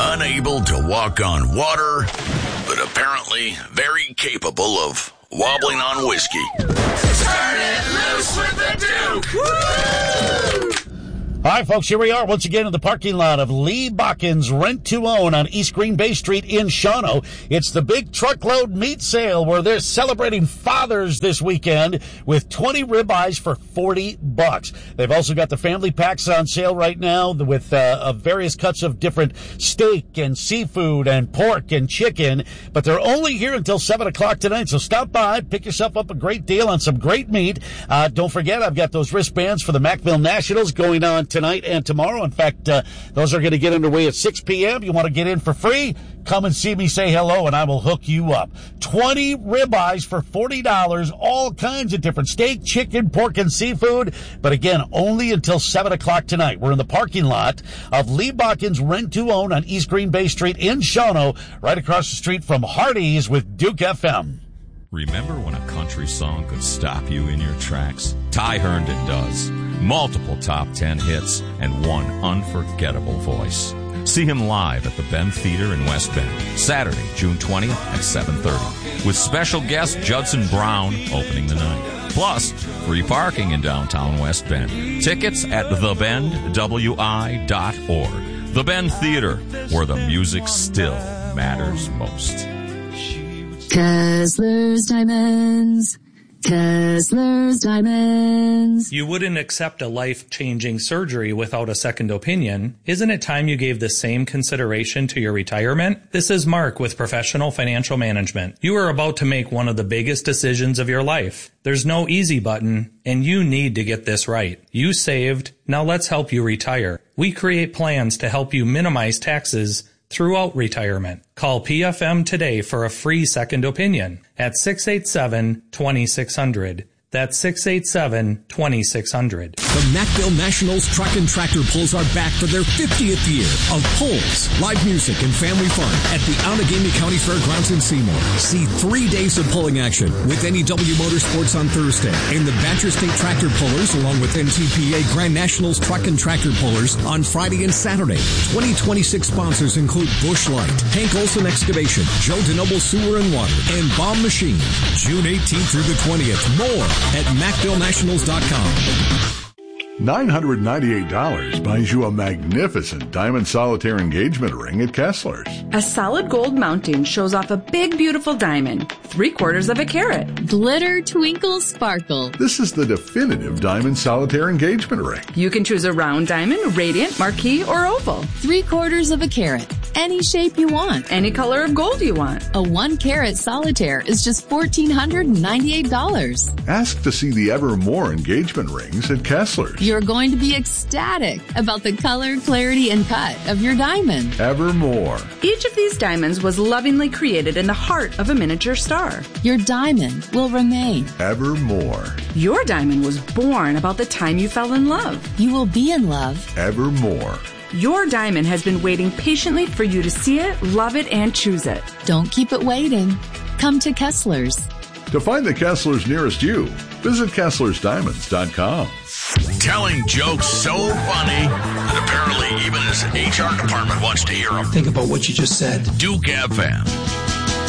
unable to walk on water, but apparently very capable of wobbling on whiskey. Turn it loose with the Duke! Woo! All right, folks, here we are once again in the parking lot of Lee Bakken's Rent to Own on East Green Bay Street in Shawano. It's the big truckload meat sale where they're celebrating fathers this weekend with 20 ribeyes for $40. They've also got the family packs on sale right now with various cuts of different steak and seafood and pork and chicken, but they're only here until 7 o'clock tonight, so stop by, pick yourself up a great deal on some great meat. Don't forget, I've got those wristbands for the Macville Nationals going on tonight and tomorrow. In fact, those are going to get underway at 6 p.m. You want to get in for free? Come and see me, say hello, and I will hook you up. 20 ribeyes for $40, all kinds of different steak, chicken, pork, and seafood. But again, only until 7 o'clock tonight. We're in the parking lot of Lee Bakken's Rent to Own on East Green Bay Street in Shawano, right across the street from Hardee's with Duke FM. Remember when a country song could stop you in your tracks? Ty Herndon does. Multiple top 10 hits and one unforgettable voice. See him live at the Bend Theater in West Bend, Saturday, June 20th at 7:30, with special guest Judson Brown opening the night. Plus, free parking in downtown West Bend. Tickets at thebendwi.org. The Bend Theater, where the music still matters most. Kessler's Diamonds. Kessler's Diamonds. You wouldn't accept a life-changing surgery without a second opinion. Isn't it time you gave the same consideration to your retirement? This is Mark with Professional Financial Management. You are about to make one of the biggest decisions of your life. There's no easy button, and you need to get this right. You saved, now let's help you retire. We create plans to help you minimize taxes throughout retirement. Call PFM today for a free second opinion at 687-2600. That's 687-2600. The Macville Nationals Truck and Tractor Pulls are back for their 50th year of pulls, live music, and family fun at the Allegheny County Fairgrounds in Seymour. See 3 days of pulling action with NEW Motorsports on Thursday and the Badger State Tractor Pullers along with NTPA Grand Nationals Truck and Tractor Pullers on Friday and Saturday. 2026 sponsors include Busch Light, Hank Olson Excavation, Joe DeNoble Sewer and Water, and Bomb Machine. June 18th through the 20th. More at MacvilleNationals.com. $998 buys you a magnificent diamond solitaire engagement ring at Kessler's. A solid gold mounting shows off a big, beautiful diamond, 3/4 of a carat. Glitter, twinkle, sparkle. This is the definitive diamond solitaire engagement ring. You can choose a round diamond, radiant, marquise, or oval. 3/4 of a carat. Any shape you want. Any color of gold you want. A 1-carat solitaire is just $1,498. Ask to see the Evermore engagement rings at Kessler's. You're going to be ecstatic about the color, clarity, and cut of your diamond. Evermore. Each of these diamonds was lovingly created in the heart of a miniature star. Your diamond will remain. Evermore. Your diamond was born about the time you fell in love. You will be in love. Evermore. Your diamond has been waiting patiently for you to see it, love it, and choose it. Don't keep it waiting. Come to Kessler's. To find the Kessler's nearest you, visit KesslersDiamonds.com. Telling jokes so funny that apparently even his HR department wants to hear them. Think about what you just said. Duke FM.